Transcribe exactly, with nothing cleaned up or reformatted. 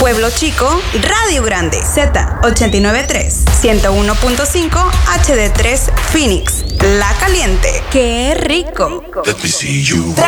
Pueblo Chico, Radio Grande. Z ochenta y nueve punto tres, ciento uno punto cinco H D tres Phoenix. La Caliente. ¡Qué rico! Let me see you.